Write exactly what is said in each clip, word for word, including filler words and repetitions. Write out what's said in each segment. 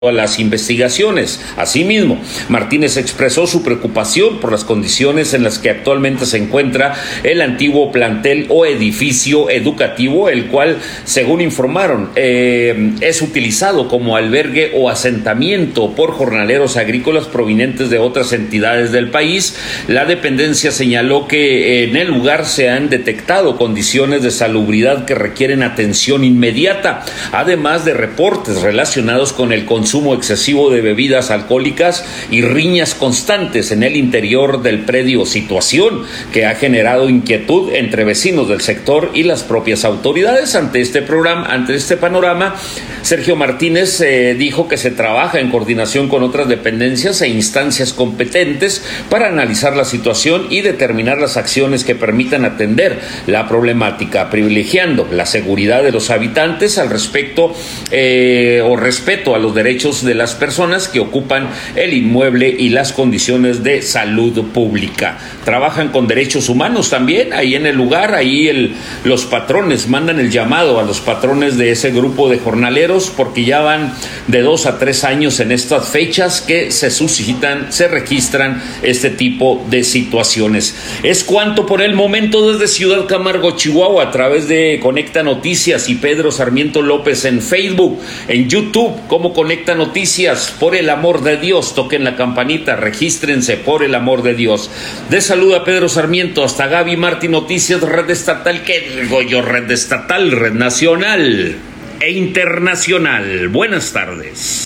a las investigaciones. Asimismo, Martínez expresó su preocupación por las condiciones en las que actualmente se encuentra el antiguo plantel o edificio educativo, el cual, según informaron, eh, es utilizado como albergue o asentamiento por jornaleros agrícolas provenientes de otras entidades del país. La dependencia señaló que en el lugar se han detectado condiciones de salubridad que requieren atención inmediata, además de reportes relacionados con el consumo consumo excesivo de bebidas alcohólicas y riñas constantes en el interior del predio, situación que ha generado inquietud entre vecinos del sector y las propias autoridades. Ante este programa, ante este panorama, Sergio Martínez eh, dijo que se trabaja en coordinación con otras dependencias e instancias competentes para analizar la situación y determinar las acciones que permitan atender la problemática, privilegiando la seguridad de los habitantes al respecto eh, o respeto a los derechos de las personas que ocupan el inmueble y las condiciones de salud pública. Trabajan con derechos humanos también ahí en el lugar. Ahí el, los patrones mandan el llamado a los patrones de ese grupo de jornaleros, porque ya van de dos a tres años en estas fechas que se suscitan, se registran este tipo de situaciones. Es cuanto por el momento desde Ciudad Camargo, Chihuahua, a través de Conecta Noticias y Pedro Sarmiento López en Facebook, en YouTube como Conecta Noticias. Por el amor de Dios, toquen la campanita, regístrense, por el amor de Dios. De salud a Pedro Sarmiento hasta Gaby Martín Noticias, red estatal, ¿qué digo yo? Red estatal, red nacional e internacional. Buenas tardes.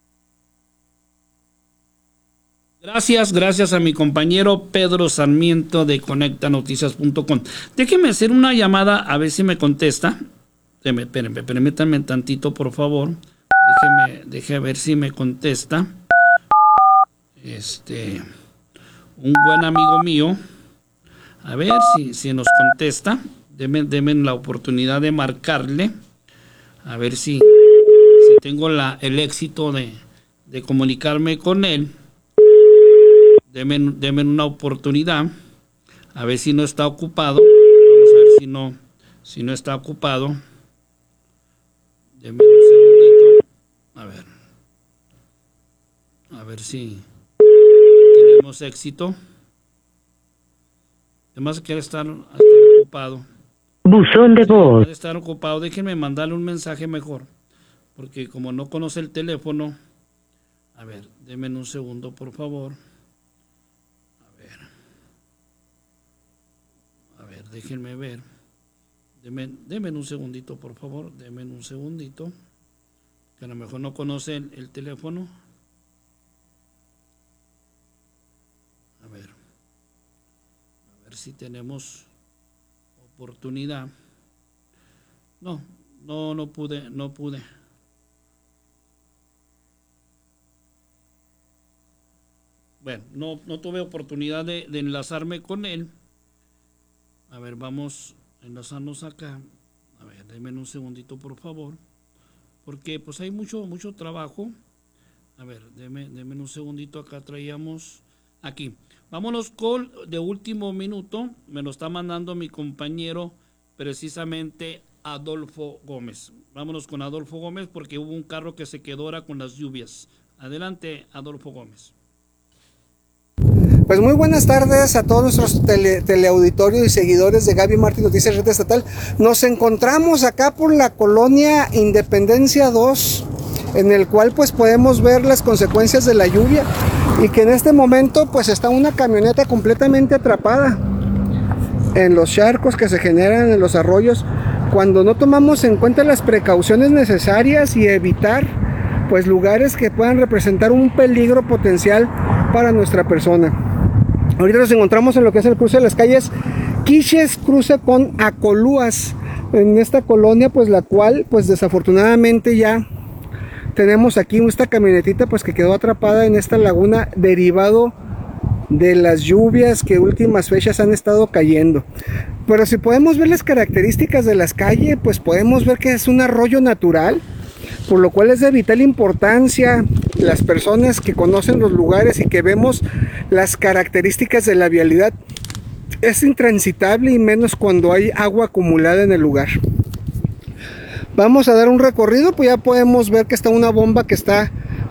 Gracias, gracias a mi compañero Pedro Sarmiento de conecta noticias punto com. Déjeme hacer una llamada a ver si me contesta. Espérenme, permítanme tantito, por favor. Déjeme, déjeme ver si me contesta. Este, un buen amigo mío. A ver si, si nos contesta. Deme, deme la oportunidad de marcarle. A ver si, si tengo la, el éxito de, de comunicarme con él. Deme, deme una oportunidad. A ver si no está ocupado. Vamos a ver si no, si no está ocupado. Deme un segundito. A ver. A ver si tenemos éxito. Además quiere estar, estar ocupado. Buzón de voz. Quiere estar ocupado. Déjenme mandarle un mensaje mejor. Porque como no conoce el teléfono. A ver, denme un segundo, por favor. A ver. A ver, déjenme ver. Denme, denme un segundito, por favor. Denme un segundito. Que a lo mejor no conoce el, el teléfono. A ver. A ver si tenemos oportunidad. No, no, no pude, no pude. Bueno, no, no tuve oportunidad de, de enlazarme con él. A ver, vamos a enlazarnos acá. A ver, denme un segundito, por favor. Porque pues hay mucho, mucho trabajo. A ver, denme, denme un segundito. Acá traíamos aquí. Vámonos con de último minuto. Me lo está mandando mi compañero, precisamente Adolfo Gómez. Vámonos con Adolfo Gómez porque hubo un carro que se quedó ahora con las lluvias. Adelante, Adolfo Gómez. Pues muy buenas tardes a todos nuestros tele, teleauditorios y seguidores de Gaby Martín Noticias Red Estatal. Nos encontramos acá por la colonia Independencia dos, en el cual pues podemos ver las consecuencias de la lluvia y que en este momento pues está una camioneta completamente atrapada en los charcos que se generan en los arroyos cuando no tomamos en cuenta las precauciones necesarias y evitar pues lugares que puedan representar un peligro potencial para nuestra persona. Ahorita nos encontramos en lo que es el cruce de las calles Quiches, cruce con Acolúas, en esta colonia, pues la cual, pues desafortunadamente ya tenemos aquí esta camionetita pues que quedó atrapada en esta laguna derivado de las lluvias que últimas fechas han estado cayendo. Pero si podemos ver las características de las calles, pues podemos ver que es un arroyo natural, por lo cual es de vital importancia las personas que conocen los lugares y que vemos las características de la vialidad. Es intransitable y menos cuando hay agua acumulada en el lugar. Vamos a dar un recorrido, pues ya podemos ver que está una bomba que está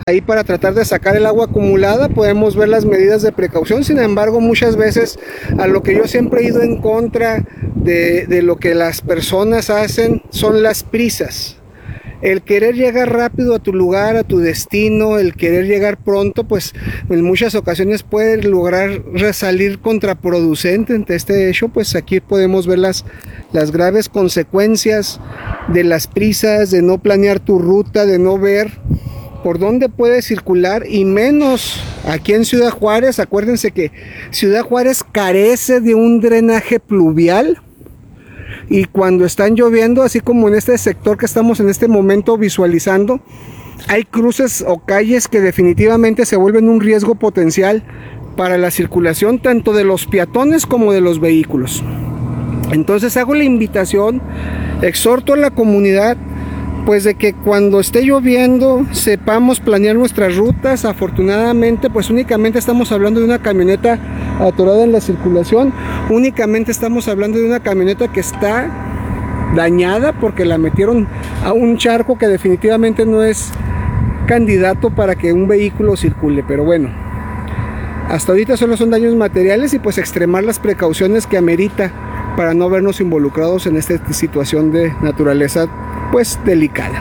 ahí para tratar de sacar el agua acumulada, podemos ver las medidas de precaución. Sin embargo, muchas veces a lo que yo siempre he ido en contra de, de lo que las personas hacen son las prisas. El querer llegar rápido a tu lugar, a tu destino, el querer llegar pronto, pues en muchas ocasiones puede lograr salir contraproducente. Ante este hecho, pues aquí podemos ver las, las graves consecuencias de las prisas, de no planear tu ruta, de no ver por dónde puedes circular, y menos aquí en Ciudad Juárez. Acuérdense que Ciudad Juárez carece de un drenaje pluvial, y cuando están lloviendo, así como en este sector que estamos en este momento visualizando, hay cruces o calles que definitivamente se vuelven un riesgo potencial para la circulación tanto de los peatones como de los vehículos. Entonces hago la invitación, exhorto a la comunidad, pues de que cuando esté lloviendo sepamos planear nuestras rutas. Afortunadamente, pues únicamente estamos hablando de una camioneta atorada en la circulación, únicamente estamos hablando de una camioneta que está dañada porque la metieron a un charco que definitivamente no es candidato para que un vehículo circule. Pero bueno, hasta ahorita solo son daños materiales, y pues extremar las precauciones que amerita para no vernos involucrados en esta situación de naturaleza pues delicada.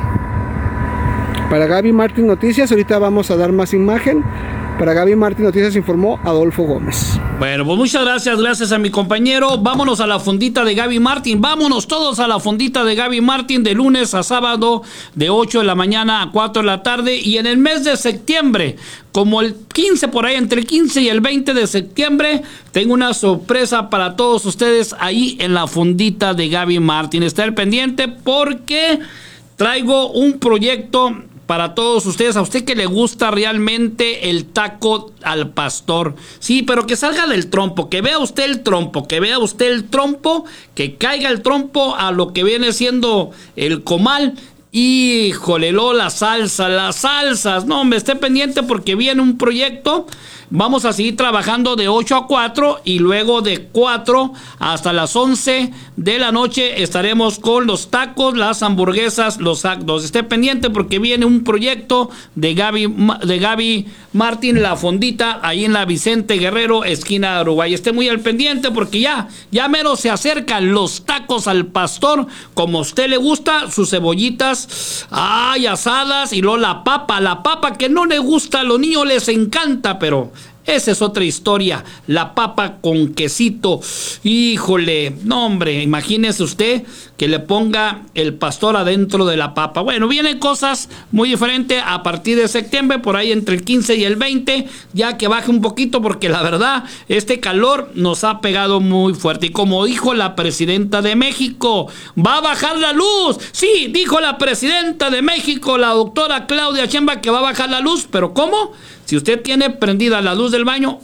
Para Gaby Martín Noticias, ahorita vamos a dar más imagen. Para Gaby Martín Noticias informó Adolfo Gómez. Bueno, pues muchas gracias, gracias a mi compañero. Vámonos a la fondita de Gaby Martín. Vámonos todos a la fondita de Gaby Martín de lunes a sábado de ocho de la mañana a cuatro de la tarde. Y en el mes de septiembre, como el quince por ahí, entre el quince y el veinte de septiembre, tengo una sorpresa para todos ustedes ahí en la fondita de Gaby Martín. Está al pendiente porque traigo un proyecto para todos ustedes, a usted que le gusta realmente el taco al pastor. Sí, pero que salga del trompo, que vea usted el trompo, que vea usted el trompo, que caiga el trompo a lo que viene siendo el comal. Híjole, lo, la salsa, las salsas. No, me esté pendiente porque viene un proyecto. Vamos a seguir trabajando de ocho a cuatro y luego de cuatro hasta las once de la noche estaremos con los tacos, las hamburguesas, los hot dogs. Esté pendiente porque viene un proyecto de Gaby, de Gaby Martín, la fondita, ahí en la Vicente Guerrero, esquina de Uruguay. Esté muy al pendiente porque ya, ya mero se acercan los tacos al pastor, como a usted le gusta, sus cebollitas, ay, asadas, y luego la papa, la papa que no le gusta, a los niños les encanta, pero esa es otra historia, la papa con quesito. Híjole, no hombre, imagínese usted que le ponga el pastor adentro de la papa. Bueno, vienen cosas muy diferentes a partir de septiembre, por ahí entre el quince y el veinte, ya que baje un poquito porque la verdad, este calor nos ha pegado muy fuerte. Y como dijo la presidenta de México, va a bajar la luz. Sí, dijo la presidenta de México, la doctora Claudia Sheinbaum, que va a bajar la luz, pero ¿cómo? Si usted tiene prendida la luz del baño,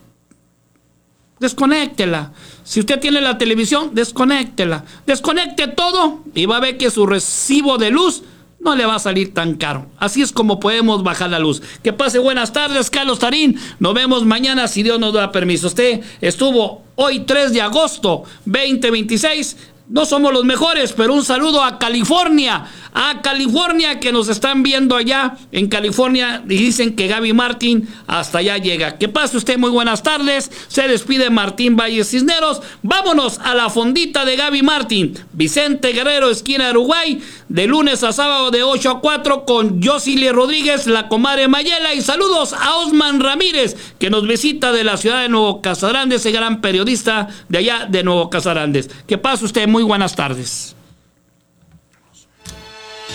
desconéctela. Si usted tiene la televisión, desconéctela. Desconecte todo y va a ver que su recibo de luz no le va a salir tan caro. Así es como podemos bajar la luz. Que pase buenas tardes, Carlos Tarín. Nos vemos mañana si Dios nos da permiso. Usted estuvo hoy tres de agosto veinte veintiséis. No somos los mejores, pero un saludo a California, a California que nos están viendo allá en California y dicen que Gaby Martín hasta allá llega. Que pase usted muy buenas tardes. Se despide Martín Valles Cisneros. Vámonos a la fondita de Gaby Martín, Vicente Guerrero, esquina de Uruguay, de lunes a sábado de ocho a cuatro con Yosile Rodríguez, la comadre Mayela, y saludos a Osman Ramírez que nos visita de la ciudad de Nuevo Casagrande, ese gran periodista de allá de Nuevo Casagrande. Que pase usted muy buenas tardes.